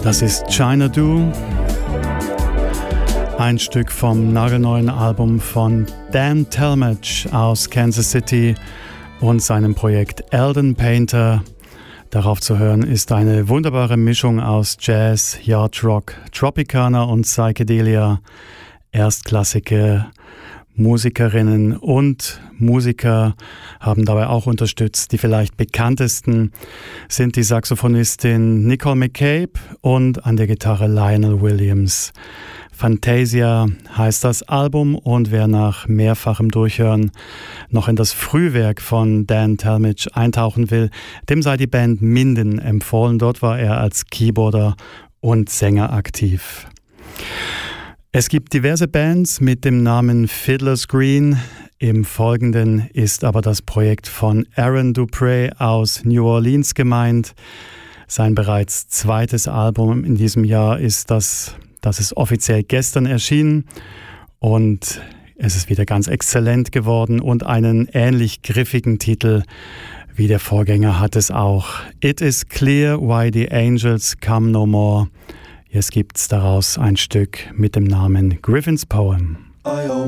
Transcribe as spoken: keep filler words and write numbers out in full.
Das ist Xanadu, ein Stück vom nagelneuen Album von Dan Talmadge aus Kansas City und seinem Projekt Eldon Painter. Darauf zu hören ist eine wunderbare Mischung aus Jazz, Yacht Rock, Tropicana und Psychedelia. Erstklassige Musikerinnen und Musiker haben dabei auch unterstützt. Die vielleicht bekanntesten sind die Saxophonistin Nicole McCabe und an der Gitarre Lionel Williams. Fantasia heißt das Album, und wer nach mehrfachem Durchhören noch in das Frühwerk von Dan Talmadge eintauchen will, dem sei die Band Minden empfohlen. Dort war er als Keyboarder und Sänger aktiv. Es gibt diverse Bands mit dem Namen Fiddler's Green. Im Folgenden ist aber das Projekt von Aaron Dupree aus New Orleans gemeint. Sein bereits zweites Album in diesem Jahr ist das, das ist offiziell gestern erschienen, und es ist wieder ganz exzellent geworden und einen ähnlich griffigen Titel wie der Vorgänger hat es auch. It is clear why the angels come no more. Jetzt gibt's daraus ein Stück mit dem Namen Griffin's Poem.